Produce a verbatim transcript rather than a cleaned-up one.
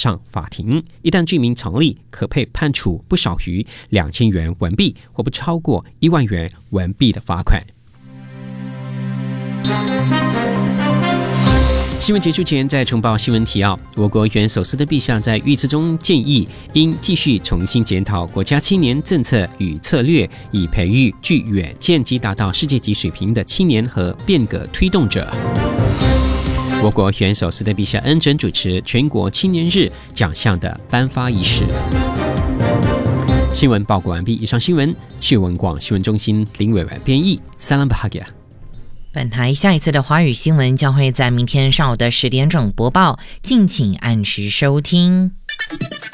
上法庭。一旦罪名成立，可被判处不少于两千元文币或不超过一万元文币的罚款。新闻结束前，再重报新闻提要。我国元首斯德陛下在谕词中建议，应继续重新检讨国家青年政策与策略，以培育具远见及达到世界级水平的青年和变革推动者。我国元首斯德陛下恩准主持全国青年日奖项的颁发仪式。新闻报告完毕，以上新闻是由文广新闻中心林伟文编译。Salam Bahagia。 本台下一次的华语新闻将会在明天上午的十点整播报，敬请按时收听。